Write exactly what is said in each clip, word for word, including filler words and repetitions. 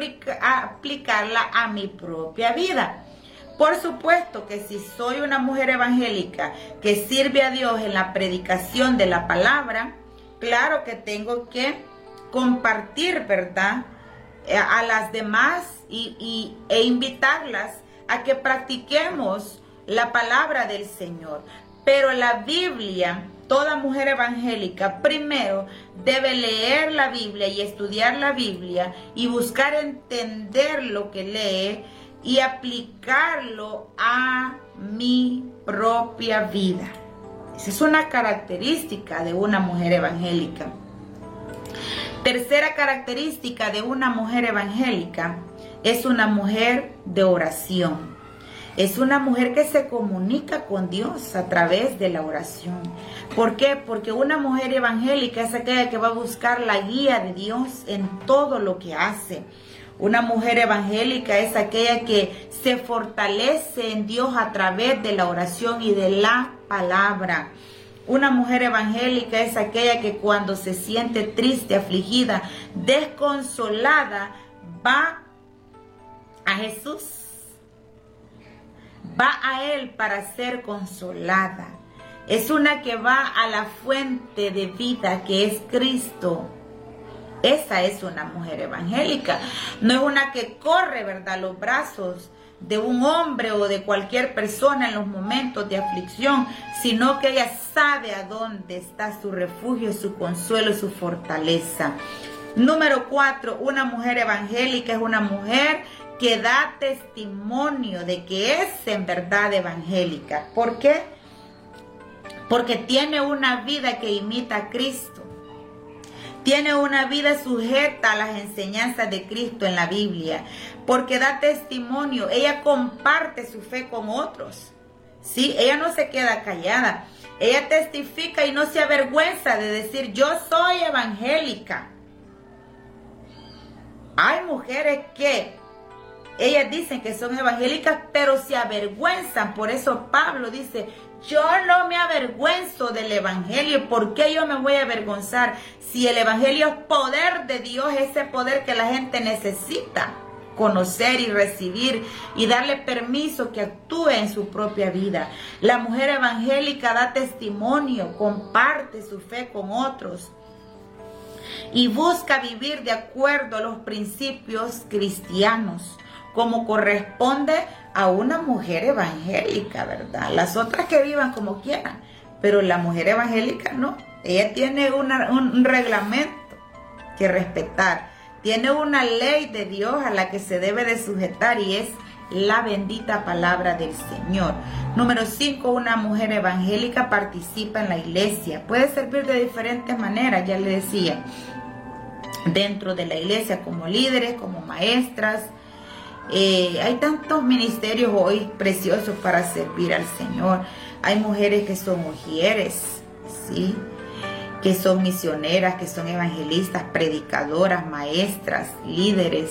aplica, aplicarla a mi propia vida. Por supuesto que si soy una mujer evangélica que sirve a Dios en la predicación de la palabra, claro que tengo que compartir, ¿verdad?, a las demás y, y, e invitarlas a que practiquemos la palabra del Señor. Pero la Biblia, toda mujer evangélica primero debe leer la Biblia y estudiar la Biblia y buscar entender lo que lee y aplicarlo a mi propia vida. Esa es una característica de una mujer evangélica. Tercera característica de una mujer evangélica es una mujer de oración. Es una mujer que se comunica con Dios a través de la oración. ¿Por qué? Porque una mujer evangélica es aquella que va a buscar la guía de Dios en todo lo que hace. Una mujer evangélica es aquella que se fortalece en Dios a través de la oración y de la palabra. Una mujer evangélica es aquella que cuando se siente triste, afligida, desconsolada, va a Jesús. Va a Él para ser consolada. Es una que va a la fuente de vida que es Cristo. Esa es una mujer evangélica. No es una que corre, ¿verdad?, los brazos de un hombre o de cualquier persona en los momentos de aflicción, sino que ella sabe a dónde está su refugio, su consuelo, su fortaleza. Número cuatro, una mujer evangélica es una mujer que da testimonio de que es en verdad evangélica. ¿Por qué? Porque tiene una vida que imita a Cristo. Tiene una vida sujeta a las enseñanzas de Cristo en la Biblia, porque da testimonio. Ella comparte su fe con otros. ¿Sí? Ella no se queda callada. Ella testifica y no se avergüenza de decir, yo soy evangélica. Hay mujeres que ellas dicen que son evangélicas, pero se avergüenzan. Por eso Pablo dice, yo no me avergüenzo del evangelio. ¿Por qué yo me voy a avergonzar? Si el evangelio es poder de Dios, ese poder que la gente necesita conocer y recibir y darle permiso que actúe en su propia vida. La mujer evangélica da testimonio, comparte su fe con otros y busca vivir de acuerdo a los principios cristianos, como corresponde a una mujer evangélica, ¿verdad? Las otras que vivan como quieran, pero la mujer evangélica no. Ella tiene una, un, un reglamento que respetar, tiene una ley de Dios a la que se debe de sujetar y es la bendita palabra del Señor. Número cinco, una mujer evangélica participa en la iglesia. Puede servir de diferentes maneras, ya le decía, dentro de la iglesia como líderes, como maestras. Eh, hay tantos ministerios hoy preciosos para servir al Señor. Hay mujeres que son mujeres, ¿sí?, que son misioneras, que son evangelistas, predicadoras, maestras, líderes.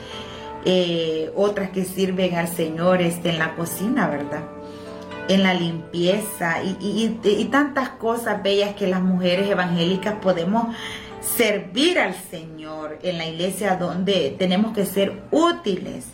Eh, otras que sirven al Señor este, en la cocina, ¿verdad?, en la limpieza y, y, y, y tantas cosas bellas que las mujeres evangélicas podemos servir al Señor en la iglesia, donde tenemos que ser útiles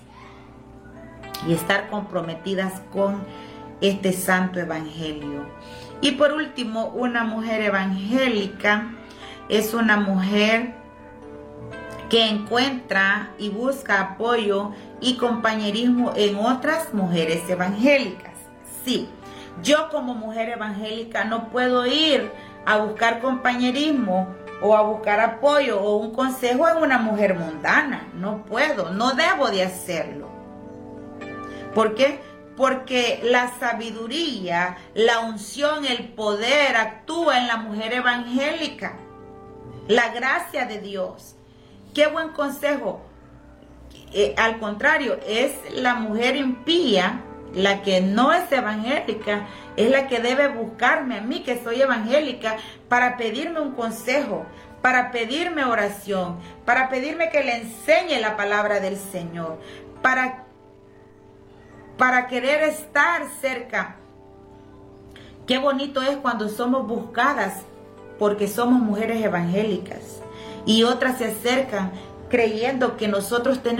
y estar comprometidas con este santo evangelio. Y por último, una mujer evangélica es una mujer que encuentra y busca apoyo y compañerismo en otras mujeres evangélicas. Sí, yo como mujer evangélica no puedo ir a buscar compañerismo o a buscar apoyo o un consejo en una mujer mundana. No puedo, no debo de hacerlo. ¿Por qué? Porque la sabiduría, la unción, el poder actúa en la mujer evangélica. La gracia de Dios. Qué buen consejo. Eh, al contrario, es la mujer impía, la que no es evangélica, es la que debe buscarme a mí, que soy evangélica, para pedirme un consejo, para pedirme oración, para pedirme que le enseñe la palabra del Señor, para para querer estar cerca. Qué bonito es cuando somos buscadas porque somos mujeres evangélicas y otras se acercan creyendo que nosotros tenemos